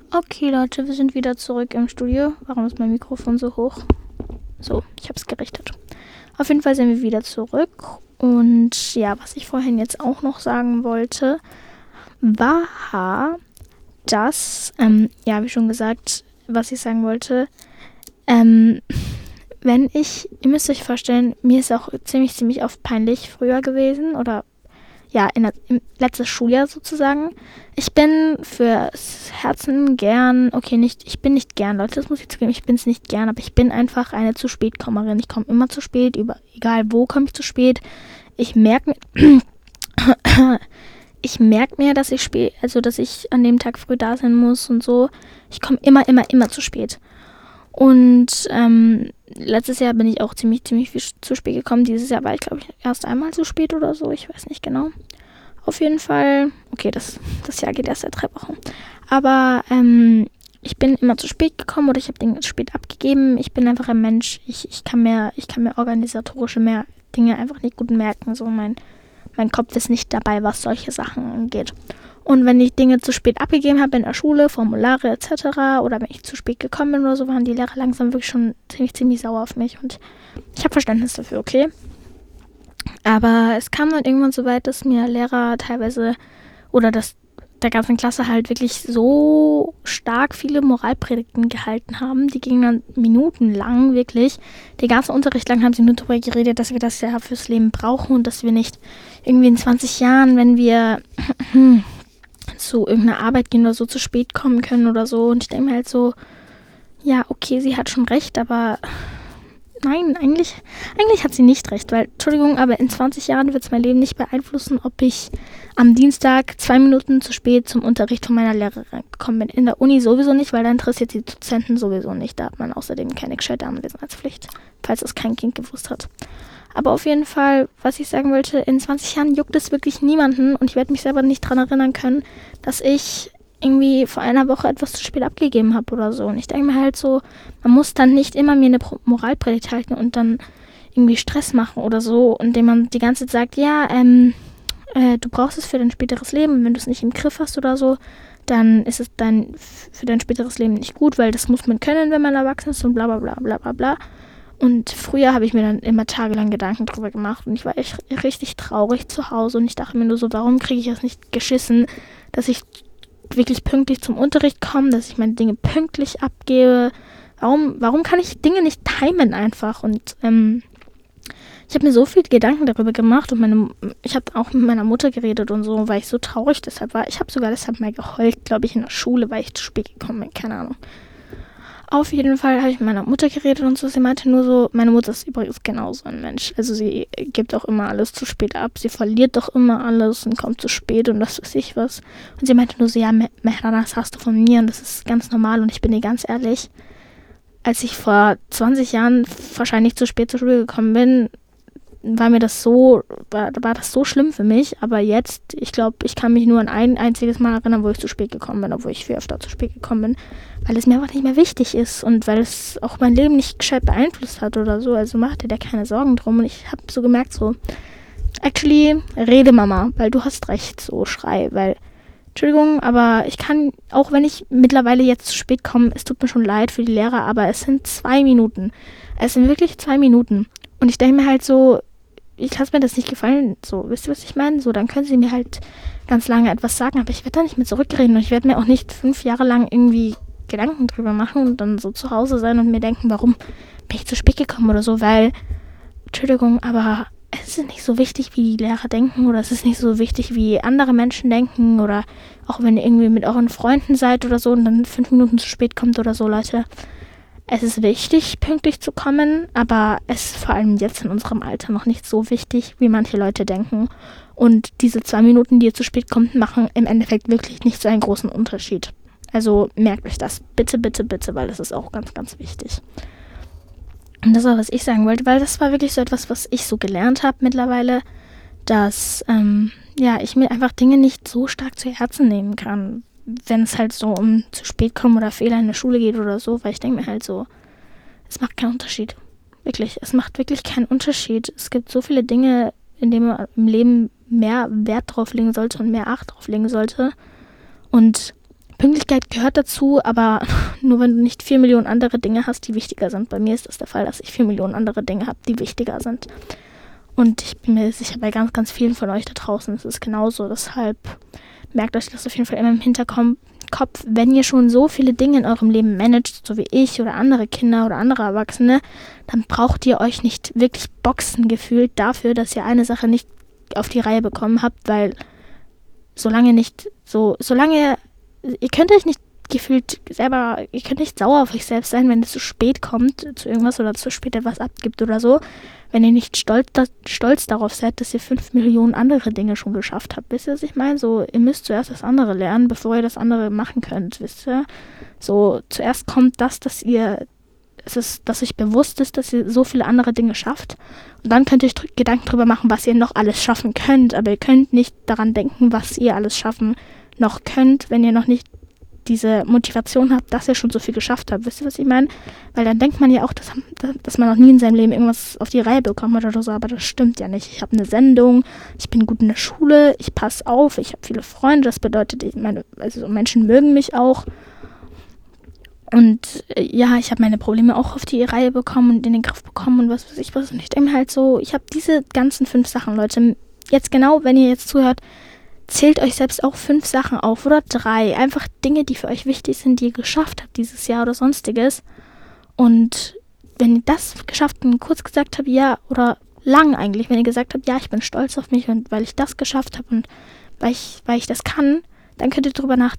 Okay, Leute, wir sind wieder zurück im Studio. Warum ist mein Mikrofon so hoch? So, ich habe es gerichtet. Auf jeden Fall sind wir wieder zurück. Und ja, was ich vorhin jetzt auch noch sagen wollte, war, dass, wie schon gesagt, was ich sagen wollte, ihr müsst euch vorstellen, mir ist auch ziemlich oft peinlich früher gewesen oder ja, im letztes Schuljahr sozusagen. Ich bin fürs Herzen gern, ich bin nicht gern, Leute, das muss ich zugeben, ich bin es nicht gern, aber ich bin einfach eine zu Spätkommerin. Ich komme immer zu spät, egal wo komme ich zu spät. Ich merke mir, dass dass ich an dem Tag früh da sein muss und so. Ich komme immer zu spät. Und letztes Jahr bin ich auch ziemlich viel zu spät gekommen. Dieses Jahr war ich, glaube ich, erst einmal zu spät oder so. Ich weiß nicht genau. Auf jeden Fall, okay, das Jahr geht erst seit 3 Wochen. Aber ich bin immer zu spät gekommen oder ich habe Dinge zu spät abgegeben. Ich bin einfach ein Mensch. Ich kann mir organisatorische Dinge einfach nicht gut merken. So mein Kopf ist nicht dabei, was solche Sachen angeht. Und wenn ich Dinge zu spät abgegeben habe in der Schule, Formulare etc. oder wenn ich zu spät gekommen bin oder so, waren die Lehrer langsam wirklich schon ziemlich sauer auf mich. Und ich habe Verständnis dafür, okay? Aber es kam dann irgendwann so weit, dass mir Lehrer teilweise oder dass der ganzen Klasse halt wirklich so stark viele Moralpredigten gehalten haben. Die gingen dann minutenlang, wirklich. Den ganzen Unterricht lang haben sie nur darüber geredet, dass wir das ja fürs Leben brauchen und dass wir nicht irgendwie in 20 Jahren, wenn wir zu irgendeiner Arbeit gehen oder so, zu spät kommen können oder so. Und ich denke mir halt so, ja, okay, sie hat schon recht, aber nein, eigentlich hat sie nicht recht, weil, Entschuldigung, aber in 20 Jahren wird es mein Leben nicht beeinflussen, ob ich am Dienstag 2 Minuten zu spät zum Unterricht von meiner Lehrerin gekommen bin. In der Uni sowieso nicht, weil da interessiert die Dozenten sowieso nicht. Da hat man außerdem keine gescheite Anwesenheitspflicht, falls es kein Kind gewusst hat. Aber auf jeden Fall, was ich sagen wollte, in 20 Jahren juckt es wirklich niemanden und ich werde mich selber nicht daran erinnern können, dass ich irgendwie vor einer Woche etwas zu spät abgegeben habe oder so. Und ich denke mir halt so, man muss dann nicht immer mir eine Moralpredigt halten und dann irgendwie Stress machen oder so, indem man die ganze Zeit sagt, ja, du brauchst es für dein späteres Leben. Wenn du es nicht im Griff hast oder so, dann ist es für dein späteres Leben nicht gut, weil das muss man können, wenn man erwachsen ist und bla bla bla bla bla bla. Und früher habe ich mir dann immer tagelang Gedanken drüber gemacht und ich war echt richtig traurig zu Hause und ich dachte mir nur so, warum kriege ich das nicht geschissen, dass ich wirklich pünktlich zum Unterricht komme, dass ich meine Dinge pünktlich abgebe. Warum kann ich Dinge nicht timen einfach? Und ich habe mir so viel Gedanken darüber gemacht und ich habe auch mit meiner Mutter geredet und so, weil ich so traurig deshalb war. Ich habe sogar deshalb mal geheult, glaube ich, in der Schule, weil ich zu spät gekommen bin, keine Ahnung. Auf jeden Fall habe ich mit meiner Mutter geredet und so. Sie meinte nur so, meine Mutter ist übrigens genauso ein Mensch. Also sie gibt auch immer alles zu spät ab. Sie verliert doch immer alles und kommt zu spät und das weiß ich was. Und sie meinte nur so, ja, Mehrana, das hast du von mir und das ist ganz normal. Und ich bin dir ganz ehrlich, als ich vor 20 Jahren wahrscheinlich zu spät zur Schule gekommen bin, war das so schlimm für mich. Aber jetzt, ich glaube, ich kann mich nur an ein einziges Mal erinnern, wo ich zu spät gekommen bin, obwohl ich viel öfter zu spät gekommen bin, weil es mir einfach nicht mehr wichtig ist und weil es auch mein Leben nicht gescheit beeinflusst hat oder so. Also mach dir da keine Sorgen drum. Und ich habe so gemerkt, so, actually, rede Mama, weil du hast recht, so schrei, weil, Entschuldigung, aber ich kann, auch wenn ich mittlerweile jetzt zu spät komme, es tut mir schon leid für die Lehrer, aber es sind 2 Minuten. Es sind wirklich 2 Minuten. Und ich denke mir halt so, ich lasse mir das nicht gefallen, so, wisst ihr, was ich meine? So, dann können sie mir halt ganz lange etwas sagen, aber ich werde da nicht mehr zurückreden und ich werde mir auch nicht 5 Jahre lang irgendwie Gedanken drüber machen und dann so zu Hause sein und mir denken, warum bin ich zu spät gekommen oder so, weil, Entschuldigung, aber es ist nicht so wichtig, wie die Lehrer denken oder es ist nicht so wichtig, wie andere Menschen denken oder auch wenn ihr irgendwie mit euren Freunden seid oder so und dann 5 Minuten zu spät kommt oder so, Leute. Es ist wichtig, pünktlich zu kommen, aber es ist vor allem jetzt in unserem Alter noch nicht so wichtig, wie manche Leute denken. Und diese 2 Minuten, die ihr zu spät kommt, machen im Endeffekt wirklich nicht so einen großen Unterschied. Also merkt euch das bitte, bitte, bitte, weil das ist auch ganz, ganz wichtig. Und das war, was ich sagen wollte, weil das war wirklich so etwas, was ich so gelernt habe mittlerweile, dass ich mir einfach Dinge nicht so stark zu Herzen nehmen kann, wenn es halt so um zu spät kommen oder Fehler in der Schule geht oder so, weil ich denke mir halt so, es macht keinen Unterschied. Wirklich, es macht wirklich keinen Unterschied. Es gibt so viele Dinge, in denen man im Leben mehr Wert drauf legen sollte und mehr Acht drauf legen sollte. Und Pünktlichkeit gehört dazu, aber nur wenn du nicht 4 Millionen andere Dinge hast, die wichtiger sind. Bei mir ist das der Fall, dass ich 4 Millionen andere Dinge habe, die wichtiger sind. Und ich bin mir sicher, bei ganz, ganz vielen von euch da draußen ist es genauso. Deshalb merkt euch das auf jeden Fall immer im Hinterkopf, wenn ihr schon so viele Dinge in eurem Leben managt, so wie ich oder andere Kinder oder andere Erwachsene, dann braucht ihr euch nicht wirklich boxen gefühlt dafür, dass ihr eine Sache nicht auf die Reihe bekommen habt, weil solange ihr könnt euch nicht gefühlt selber, ihr könnt nicht sauer auf euch selbst sein, wenn es zu spät kommt zu irgendwas oder zu spät etwas abgibt oder so, wenn ihr nicht stolz darauf seid, dass ihr 5 Millionen andere Dinge schon geschafft habt. Wisst ihr, was ich meine? So, ihr müsst zuerst das andere lernen, bevor ihr das andere machen könnt, wisst ihr? So, zuerst kommt dass euch bewusst ist, dass ihr so viele andere Dinge schafft. Und dann könnt ihr euch Gedanken darüber machen, was ihr noch alles schaffen könnt. Aber ihr könnt nicht daran denken, was ihr alles schaffen noch könnt, wenn ihr noch nicht diese Motivation habt, dass ihr schon so viel geschafft habt. Wisst ihr, was ich meine? Weil dann denkt man ja auch, dass man noch nie in seinem Leben irgendwas auf die Reihe bekommen hat oder so, aber das stimmt ja nicht. Ich habe eine Sendung, ich bin gut in der Schule, ich passe auf, ich habe viele Freunde, das bedeutet, Menschen mögen mich auch. Und ja, ich habe meine Probleme auch auf die Reihe bekommen und in den Griff bekommen und was weiß ich was. Und ich denke mir halt so, ich habe diese ganzen 5 Sachen, Leute. Jetzt genau, wenn ihr jetzt zuhört, zählt euch selbst auch 5 Sachen auf oder 3. Einfach Dinge, die für euch wichtig sind, die ihr geschafft habt dieses Jahr oder sonstiges. Und wenn ihr das geschafft habt und kurz gesagt habt, ja, oder lang eigentlich, wenn ihr gesagt habt, ja, ich bin stolz auf mich und weil ich das geschafft habe und weil ich das kann, dann könnt ihr darüber